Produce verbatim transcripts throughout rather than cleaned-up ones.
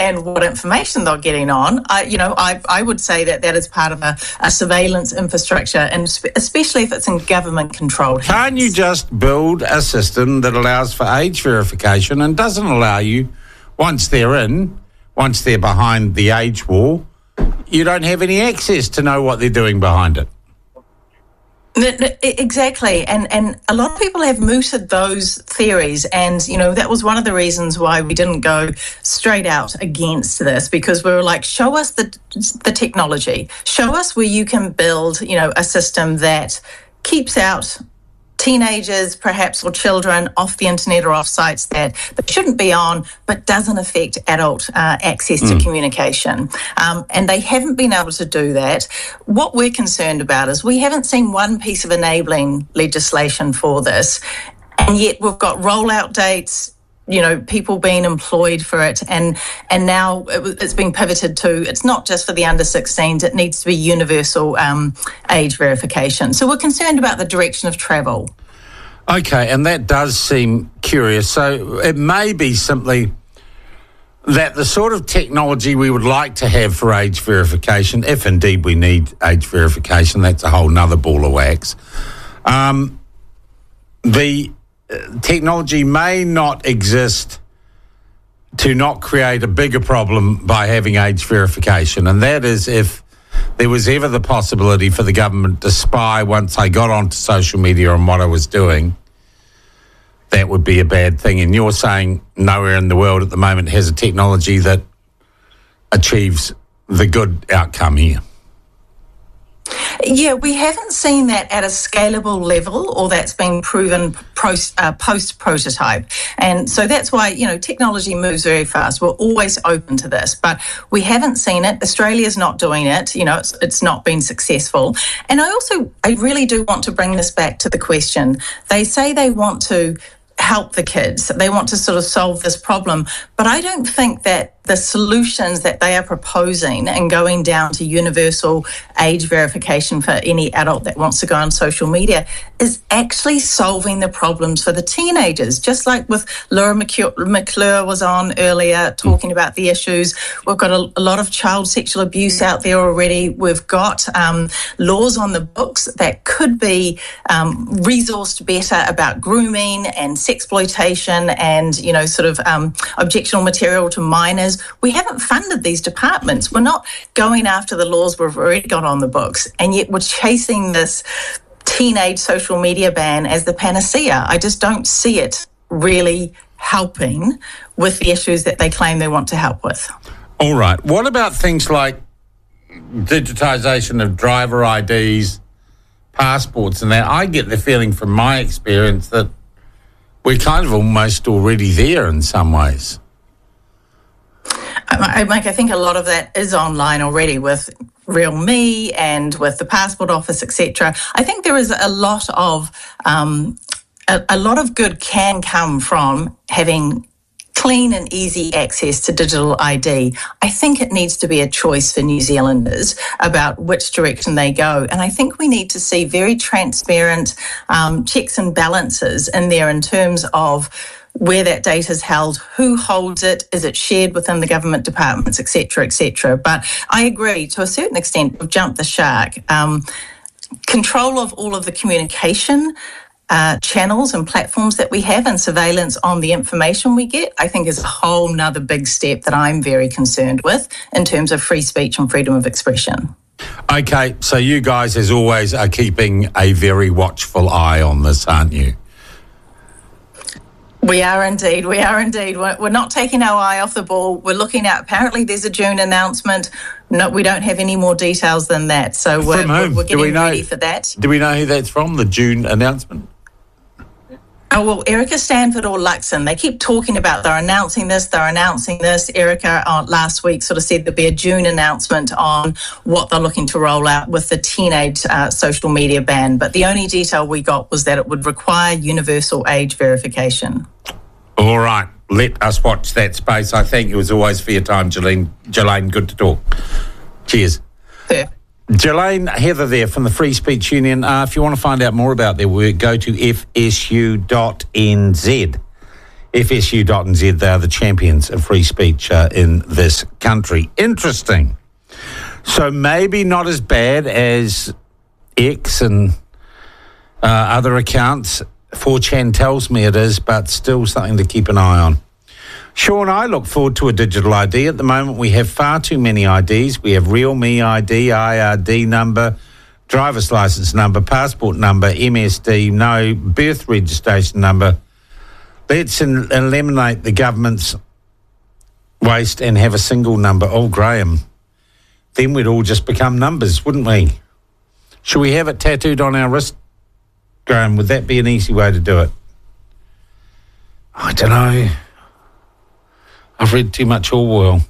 understand what information they're getting on. I, you know, I, I would say that that is part of a, a surveillance infrastructure, and especially if it's in government-controlled hands. Can't you just build a system that allows for age verification and doesn't allow you, once they're in, once they're behind the age wall, you don't have any access to know what they're doing behind it? Exactly, and and a lot of people have mooted those theories, and you know that was one of the reasons why we didn't go straight out against this, because we were like, show us the the technology, show us where you can build, you know, a system that keeps out teenagers, perhaps, or children off the internet or off sites that, that shouldn't be on, but doesn't affect adult uh, access mm. to communication. Um, and they haven't been able to do that. What we're concerned about is we haven't seen one piece of enabling legislation for this, and yet we've got rollout dates, you know, people being employed for it, and and now it, it's being pivoted to, it's not just for the under sixteens, it needs to be universal um, age verification. So we're concerned about the direction of travel. Okay, and that does seem curious. So it may be simply that the sort of technology we would like to have for age verification, if indeed we need age verification, that's a whole nother ball of wax, um, the technology may not exist to not create a bigger problem by having age verification, and that is if there was ever the possibility for the government to spy once I got onto social media on what I was doing, that would be a bad thing. And you're saying nowhere in the world at the moment has a technology that achieves the good outcome here. Yeah, we haven't seen that at a scalable level, or that's been proven post, uh, post-prototype. And so that's why, you know, technology moves very fast. We're always open to this, but we haven't seen it. Australia's not doing it. You know, it's, it's not been successful. And I also, I really do want to bring this back to the question. They say they want to help the kids. They want to sort of solve this problem. But I don't think that the solutions that they are proposing and going down to universal age verification for any adult that wants to go on social media is actually solving the problems for the teenagers. Just like with Laura McClure was on earlier talking about the issues. We've got a, a lot of child sexual abuse out there already. We've got um, laws on the books that could be um, resourced better about grooming and sexploitation and, you know, sort of um, objectionable material to minors. We haven't funded these departments. We're not going after the laws we've already got on the books, and yet we're chasing this teenage social media ban as the panacea. I just don't see it really helping with the issues that they claim they want to help with. All right. What about things like digitisation of driver I Ds, passports and that? I get the feeling from my experience that we're kind of almost already there in some ways. I, Mike, I think a lot of that is online already with Real Me and with the Passport Office, et cetera. I think there is a lot of um, a, a lot of good can come from having clean and easy access to digital I D. I think it needs to be a choice for New Zealanders about which direction they go. And I think we need to see very transparent um, checks and balances in there in terms of where that data is held, who holds it, is it shared within the government departments, et cetera, et cetera. But I agree, to a certain extent, we've jumped the shark. Um, control of all of the communication uh, channels and platforms that we have and surveillance on the information we get, I think is a whole nother big step that I'm very concerned with in terms of free speech and freedom of expression. Okay, so you guys, as always, are keeping a very watchful eye on this, aren't you? We are indeed. We are indeed. We're, we're not taking our eye off the ball. We're looking at, apparently there's a June announcement. No, we don't have any more details than that. So we're, we're, we're getting we know, ready for that. Do we know who that's from, the June announcement? Oh, well, Erica Stanford or Luxon, they keep talking about they're announcing this, they're announcing this. Erica uh, last week sort of said there'd be a June announcement on what they're looking to roll out with the teenage uh, social media ban. But the only detail we got was that it would require universal age verification. All right. Let us watch that space. I thank you as always for your time, Jolene. Jolene, good to talk. Cheers. Fair. Jolene Heather there from the Free Speech Union. Uh, if you want to find out more about their work, go to f s u dot n z. F S U dot N Z. They are the champions of free speech uh, in this country. Interesting. So maybe not as bad as X and uh, other accounts. four chan tells me it is, but still something to keep an eye on. Sean, I look forward to a digital I D. At the moment, we have far too many I Ds. We have Real Me I D, I R D number, driver's licence number, passport number, M S D, no birth registration number. Let's in- eliminate the government's waste and have a single number. Oh, Graham. Then we'd all just become numbers, wouldn't we? Should we have it tattooed on our wrist, Graham? Would that be an easy way to do it? I don't know. I've read too much Orwell.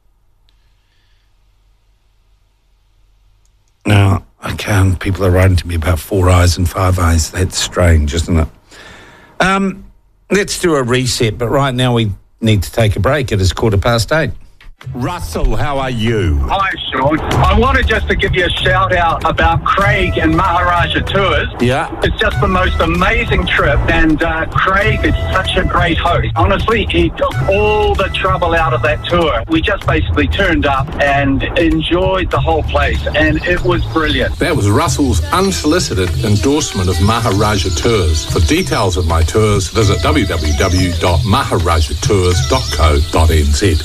No, I can't. People are writing to me about four eyes and five eyes. That's strange, isn't it? Um... Let's do a reset, but right now we need to take a break. It is quarter past eight. Russell, how are you? Hi, Sean. I wanted just to give you a shout out about Craig and Maharaja Tours. Yeah. It's just the most amazing trip, and uh, Craig is such a great host. Honestly, he took all the trouble out of that tour. We just basically turned up and enjoyed the whole place, and it was brilliant. That was Russell's unsolicited endorsement of Maharaja Tours. For details of my tours, visit w w w dot maharaja tours dot co dot n z.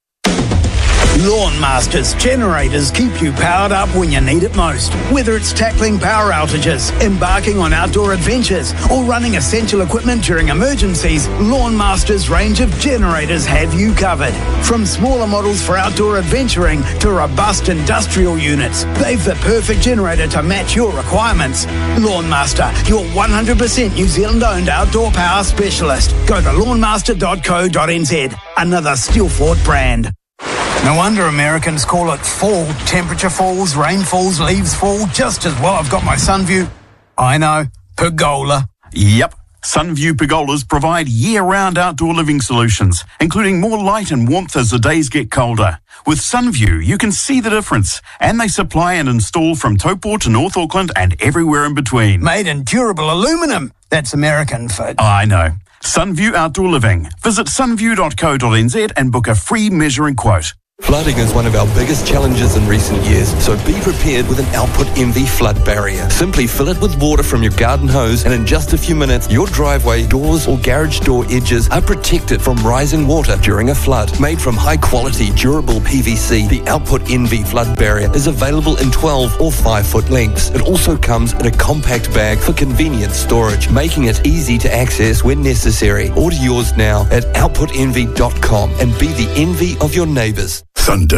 Lawn Masters generators keep you powered up when you need it most. Whether it's tackling power outages, embarking on outdoor adventures, or running essential equipment during emergencies, Lawn Masters' range of generators have you covered. From smaller models for outdoor adventuring to robust industrial units, they've the perfect generator to match your requirements. Lawn Master, your one hundred percent New Zealand-owned outdoor power specialist. Go to lawn master dot co dot n z, another Steelfort brand. No wonder Americans call it fall. Temperature falls, rain falls, leaves fall, just as well I've got my Sunview. I know, pergola. Yep. Sunview pergolas provide year-round outdoor living solutions, including more light and warmth as the days get colder. With Sunview, you can see the difference, and they supply and install from Taupo to North Auckland and everywhere in between. Made in durable aluminum. That's American for... I know. Sunview Outdoor Living. Visit sunview dot co dot n z and book a free measuring quote. Flooding is one of our biggest challenges in recent years, so be prepared with an Output Envy flood barrier. Simply fill it with water from your garden hose, and in just a few minutes, your driveway, doors or garage door edges are protected from rising water during a flood. Made from high-quality, durable P V C, the Output Envy flood barrier is available in twelve or five foot lengths. It also comes in a compact bag for convenient storage, making it easy to access when necessary. Order yours now at output envy dot com and be the envy of your neighbours. Sunday.